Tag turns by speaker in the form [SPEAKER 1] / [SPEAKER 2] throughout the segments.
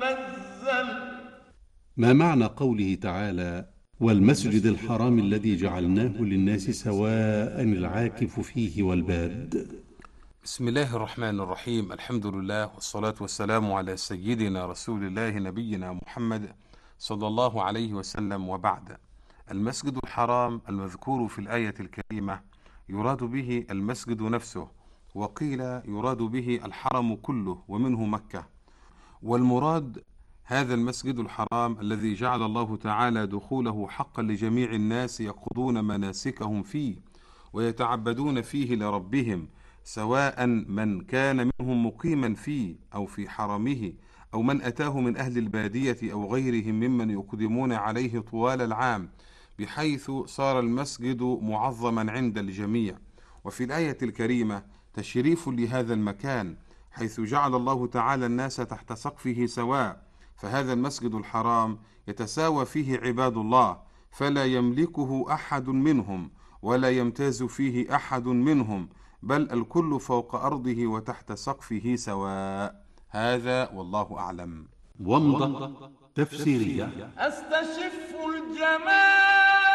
[SPEAKER 1] المنزل.
[SPEAKER 2] ما معنى قوله تعالى: والمسجد الحرام الذي جعلناه للناس سواء العاكف فيه والباد؟
[SPEAKER 3] بسم الله الرحمن الرحيم. الحمد لله والصلاة والسلام على سيدنا رسول الله نبينا محمد صلى الله عليه وسلم، وبعد. المسجد الحرام المذكور في الآية الكريمة يراد به المسجد نفسه، وقيل يراد به الحرم كله ومنه مكة. والمراد هذا المسجد الحرام الذي جعل الله تعالى دخوله حقا لجميع الناس يقضون مناسكهم فيه ويتعبدون فيه لربهم، سواء من كان منهم مقيما فيه أو في حرمه، أو من أتاه من أهل البادية أو غيرهم ممن يقدمون عليه طوال العام، بحيث صار المسجد معظما عند الجميع. وفي الآية الكريمة تشريف لهذا المكان، حيث جعل الله تعالى الناس تحت سقفه سواء، فهذا المسجد الحرام يتساوى فيه عباد الله، فلا يملكه أحد منهم ولا يمتاز فيه أحد منهم، بل الكل فوق أرضه وتحت سقفه سواء. هذا والله أعلم.
[SPEAKER 2] ومضة تفسيرية.
[SPEAKER 1] أستشف الجمال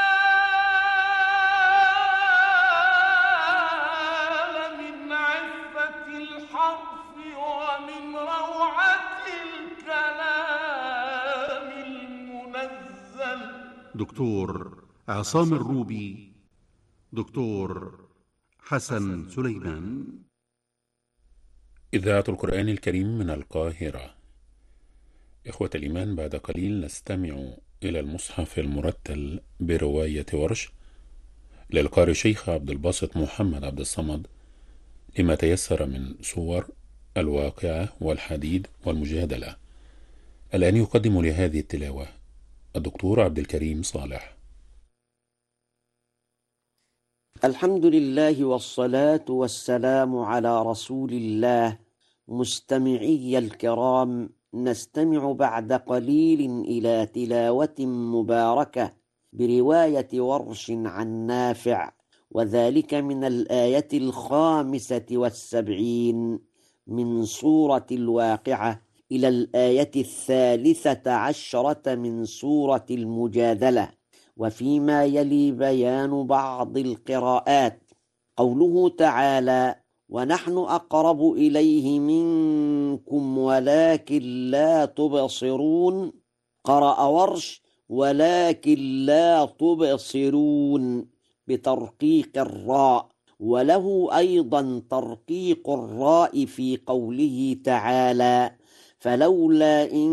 [SPEAKER 1] من عفة الحرف ومن روعة الكلام المنزل.
[SPEAKER 2] دكتور عصام الروبي، دكتور حسن سليمان.
[SPEAKER 4] إذاعة القرآن الكريم من القاهرة. إخوة الإيمان، بعد قليل نستمع إلى المصحف المرتل برواية ورش للقارئ شيخ عبد الباسط محمد عبد الصمد، لما تيسر من سور الواقعة والحديد والمجادلة. الآن يقدم لهذه التلاوة الدكتور عبد الكريم صالح.
[SPEAKER 5] الحمد لله والصلاة والسلام على رسول الله. مستمعي الكرام، نستمع بعد قليل إلى تلاوة مباركة برواية ورش عن نافع، وذلك من الآية 75 من سورة الواقعة إلى الآية 13 من سورة المجادلة، وفيما يلي بيان بعض القراءات. قوله تعالى: ونحن أقرب إليه منكم ولكن لا تبصرون. قرأ ورش ولكن لا تبصرون بترقيق الراء، وله أيضا ترقيق الراء في قوله تعالى: فلولا إن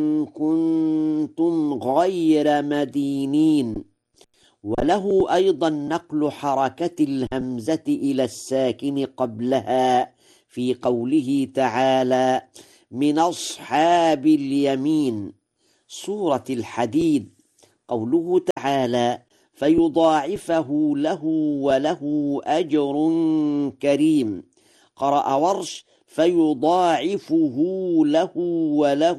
[SPEAKER 5] كنتم غير مدينين. وله أيضا نقل حركة الهمزة إلى الساكن قبلها في قوله تعالى: من أصحاب اليمين. سورة الحديد قوله تعالى: فيضاعفه له وله أجر كريم. قرأ ورش: فيضاعفه له وله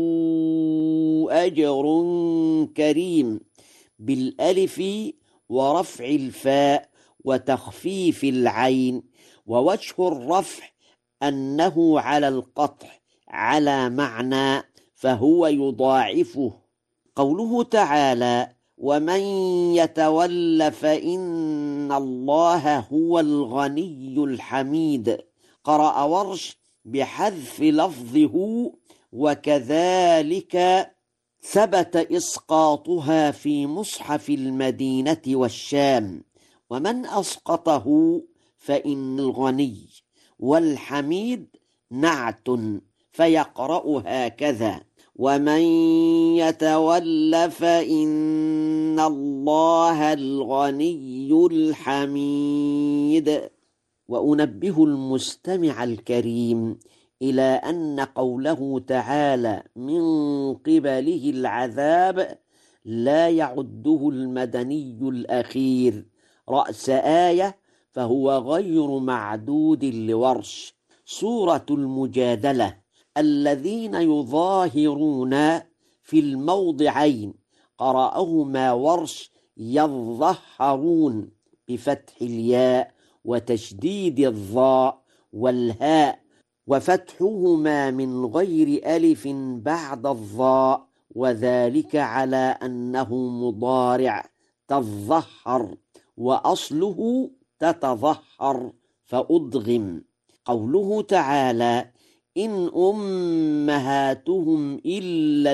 [SPEAKER 5] أجر كريم بالألف ورفع الفاء وتخفيف العين، ووجه الرفع أنه على القطع على معنى فهو يضاعفه. قوله تعالى: ومن يتول فإن الله هو الغني الحميد. قرأ ورش بحذف لفظه، وكذلك ثبت إسقاطها في مصحف المدينة والشام. ومن أسقطه فإن الغني والحميد نعت، فيقرأ هكذا: ومن يتول فإن الله الغني الحميد. وأنبه المستمع الكريم إلى أن قوله تعالى من قبله العذاب لا يعده المدني الأخير رأس آية، فهو غير معدود لورش. سورة المجادلة الذين يظاهرون في الموضعين، قرأهما ورش يظهرون بفتح الياء وتشديد الظاء والهاء، وفتحهما من غير ألف بعد الظاء، وذلك على أنه مضارع تظهر، وأصله تتظهر فأدغم. قوله تعالى: إن أمهاتهم إلا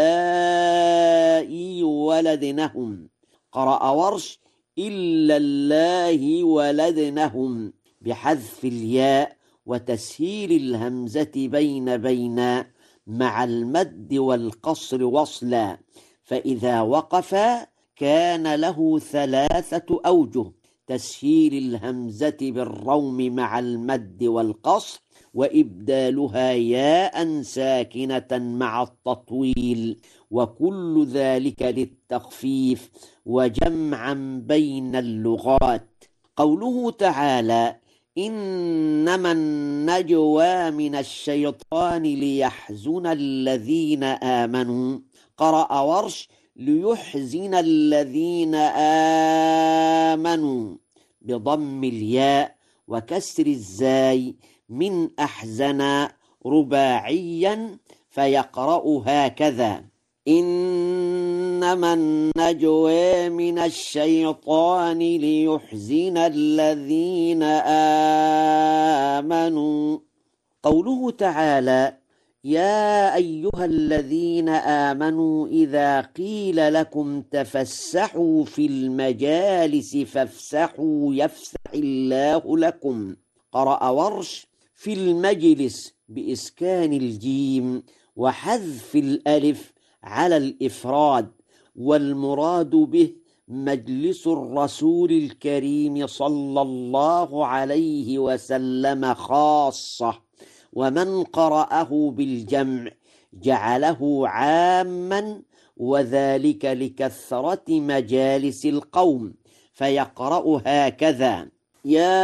[SPEAKER 5] اللائي ولدنهم، قرأ ورش: إلا الله ولدنهم بحذف الياء وتسهيل الهمزة بين مع المد والقصر وصلا، فإذا وقف كان له 3 أوجه: تسهيل الهمزة بالروم مع المد والقصر، وإبدالها ياء ساكنة مع التطويل، وكل ذلك للتخفيف وجمعا بين اللغات. قوله تعالى: إنما النجوى من الشيطان ليحزن الذين آمنوا، قرأ ورش: ليحزن الذين آمنوا بضم الياء وكسر الزاي، من أحزن رباعيا، فيقرأ هكذا: إنما النجوى من الشيطان ليحزن الذين آمنوا. قوله تعالى: يا أيها الذين آمنوا إذا قيل لكم تفسحوا في المجالس فافسحوا يفسح الله لكم، قرأ ورش: في المجلس بإسكان الجيم وحذف الألف على الإفراد، والمراد به مجلس الرسول الكريم صلى الله عليه وسلم خاصة، ومن قرأه بالجمع جعله عاما، وذلك لكثرة مجالس القوم، فيقرأ هكذا: يا